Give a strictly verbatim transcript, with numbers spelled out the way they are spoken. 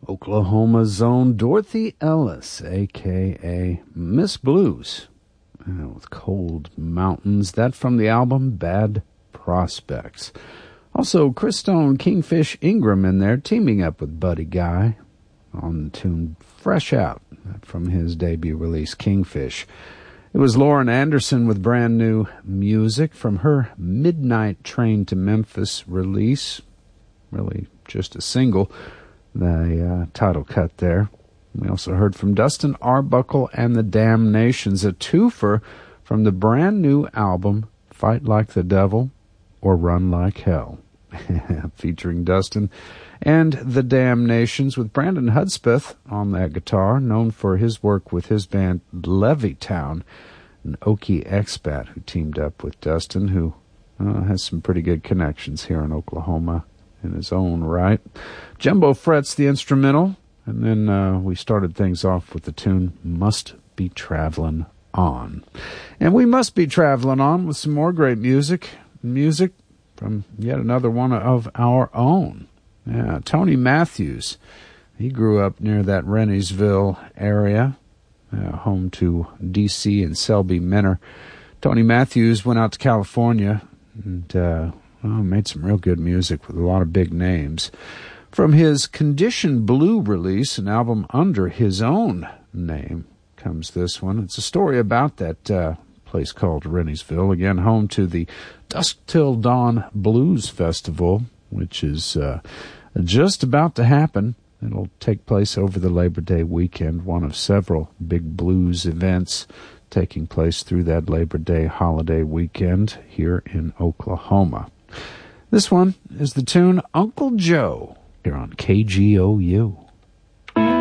Oklahoma's own Dorothy Ellis, a k a. Miss Blues, uh, with Cold Mountains. That from the album Bad Prospects. Also, Chris Stone, Kingfish Ingram in there, teaming up with Buddy Guy on the tune Fresh Out, from his debut release, Kingfish. It was Lauren Anderson with brand new music from her Midnight Train to Memphis release. Really just a single, the uh, title cut there. We also heard from Dustin Arbuckle and the Damnations, a twofer from the brand new album Fight Like the Devil or Run Like Hell, featuring Dustin and the Damnations, with Brandon Hudspeth on that guitar, known for his work with his band Levittown, an Okie expat who teamed up with Dustin, who uh, has some pretty good connections here in Oklahoma in his own right. Jumbo Frets the instrumental, and then uh, we started things off with the tune Must Be Traveling On. And we must be traveling on with some more great music, music from yet another one of our own. Yeah, Tony Matthews. He grew up near that Renniesville area, uh, home to D C and Selby Minner. Tony Matthews went out to California and uh, well, made some real good music with a lot of big names. From his Condition Blue release, an album under his own name, comes this one. It's a story about that uh, place called Renniesville, again home to the Dusk Till Dawn Blues Festival, which is uh, just about to happen. It'll take place over the Labor Day weekend, one of several big blues events taking place through that Labor Day holiday weekend here in Oklahoma. This one is the tune Uncle Joe here on K G O U.